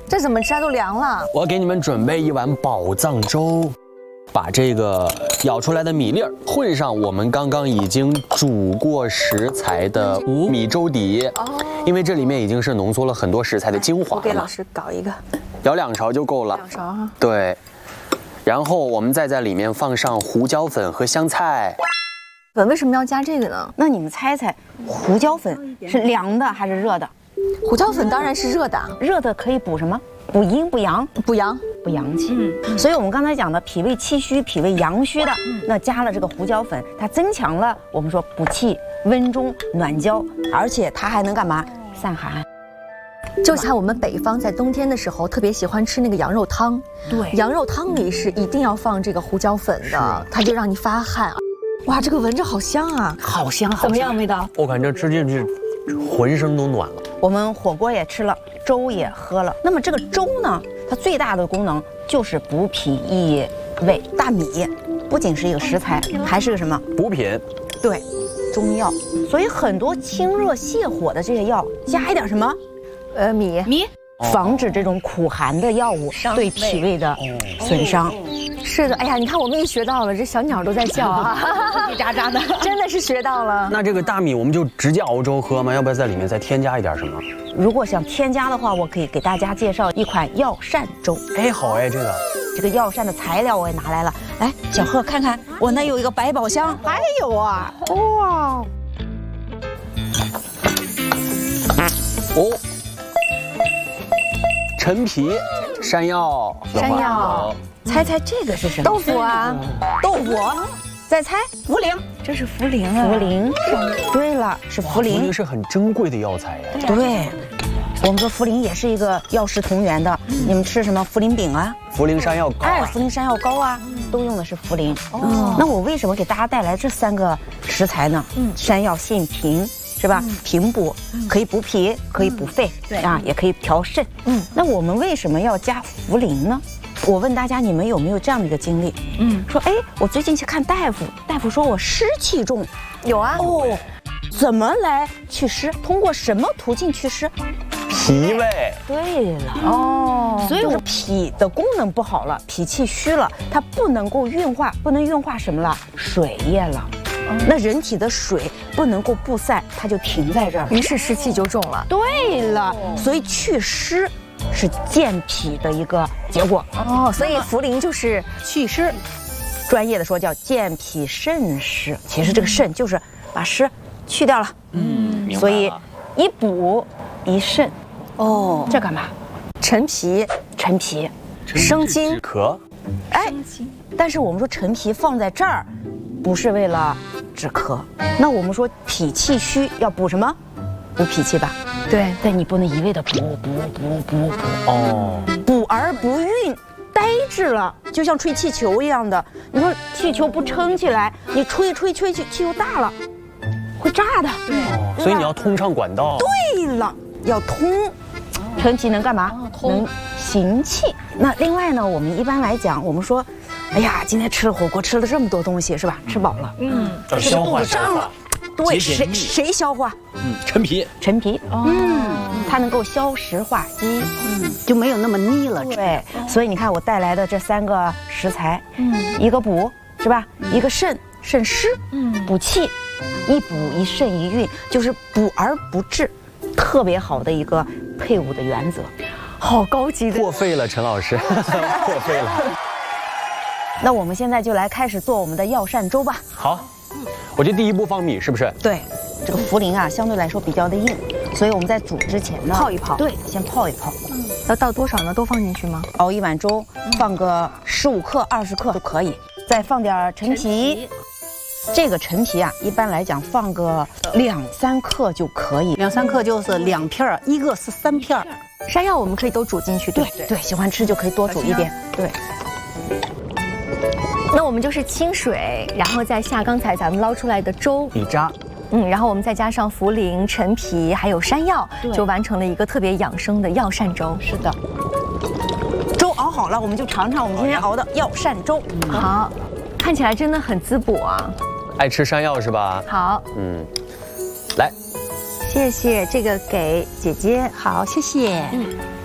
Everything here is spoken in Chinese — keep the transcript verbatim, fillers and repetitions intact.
这怎么吃啊？都凉了。 我给你们准备一碗宝藏粥。 把这个舀出来的米粒儿混上我们刚刚已经煮过食材的米粥底，因为这里面已经是浓缩了很多食材的精华。 我给老师搞一个， 舀两勺就够了。 两勺哈。 对，然后我们再在里面放上胡椒粉和香菜。 粉为什么要加这个呢？ 那你们猜猜，胡椒粉是凉的还是热的？ 胡椒粉当然是热的， 热的可以补什么？补阴补阳， 补阳。 不阳气，嗯、所以我们刚才讲的脾胃气虚、脾胃阳虚的，嗯、那加了这个胡椒粉，它增强了我们说补气、温中、暖焦，而且它还能干嘛？散寒。 就像我们北方在冬天的时候特别喜欢吃那个羊肉汤， 对， 羊肉汤里是一定要放这个胡椒粉的，它就让你发汗。哇，这个闻着好香啊， 好香，好香。 怎么样味道？ 我感觉吃进去，浑身都暖了。 我们火锅也吃了，粥也喝了，那么这个粥呢？ 它最大的功能就是补脾益胃。大米不仅是一个食材，还是个什么补品？ 对，中药。所以很多清热泻火的这些药，加一点什么？ 呃，米米，防止这种苦寒的药物对脾胃的损伤。 是的，哎呀，你看我们也学到了，这小鸟都在叫啊， 叽叽喳喳的， 真的是学到了。 那这个大米我们就直接熬粥喝吗？要不要在里面再添加一点什么？ 如果想添加的话，我可以给大家介绍一款药膳粥。 哎，好哎，这个这个药膳的材料我也拿来了。来，小贺看看，我那有一个百宝箱，还有啊，哇！ 哦，陈皮、山药、 山药， 猜猜这个是什么？ 豆腐啊， 豆腐。再猜茯苓， 这是茯苓啊， 茯苓。对了，是茯苓。 茯苓是很珍贵的药材呀。 对，我们说茯苓也是一个药食同源的。你们吃什么茯苓饼啊？ 茯苓山药糕。 哎，茯苓山药糕啊，都用的是茯苓。哦。那我为什么给大家带来这三个食材呢？嗯，山药性平，是吧？平补，可以补脾，可以补肺，对啊，也可以调肾。嗯。那我们为什么要加茯苓呢？ 我问大家，你们有没有这样的一个经历？嗯，说，哎，我最近去看大夫，大夫说我湿气重， 有啊。 哦，怎么来祛湿？通过什么途径祛湿？ 脾胃。 对了，哦，所以我脾的功能不好了，脾气虚了，它不能够运化，不能运化什么了？水液了。那人体的水不能够布散，它就停在这儿， 于是湿气就重了。 对了，所以祛湿。 是健脾的一个结果哦，所以茯苓就是祛湿，专业的说叫健脾渗湿。其实这个肾就是把湿去掉了，嗯，所以一补一肾，哦，这干嘛？ 陈皮、 陈皮、 生津、 止咳。 哎，但是我们说陈皮放在这儿，不是为了止咳。那我们说脾气虚要补什么？补脾气吧。 对，但你不能一味的补补补补补哦，补而不运，呆滞了，就像吹气球一样的。你说气球不撑起来，你吹吹吹气气球大了，会炸的。对， 哦、所以你要通畅管道。 对了，要通。陈皮能干嘛？能行气。那另外呢，我们一般来讲，我们说，哎呀，今天吃了火锅，吃了这么多东西，是吧？吃饱了，嗯， 要消化胀了。 对，谁谁消化？ 嗯，陈皮， 陈皮，嗯，它能够消食化积，嗯，就没有那么腻了。对，所以你看我带来的这三个食材，嗯，一个补是吧？一个肾，肾湿，嗯，补气，一补一肾一运，就是补而不滞，特别好的一个配伍的原则。 好高级的， 破费了，陈老师，破费了。 那我们现在就来开始做我们的药膳粥吧。 好。 我这第一步放米是不是？ 对，这个茯苓啊相对来说比较的硬，所以我们在煮之前呢泡一泡。 对，先泡一泡。 嗯，要倒多少呢？都放进去吗？ 熬一碗粥，放个十五克、二十克都可以。再放点陈皮。这个陈皮啊，一般来讲放个两三克就可以。 两三克就是两片儿，一个是三片儿。 山药我们可以都煮进去，对不对？ 对，喜欢吃就可以多煮一点。对。 那我们就是清水，然后再下刚才咱们捞出来的粥米渣， 嗯，然后我们再加上茯苓、陈皮还有山药，就完成了一个特别养生的药膳粥。 是的，粥熬好了，我们就尝尝我们今天熬的药膳粥。 嗯、好，看起来真的很滋补啊。 爱吃山药是吧？ 好， 嗯，来， 谢谢这个给姐姐。 好，谢谢。 嗯。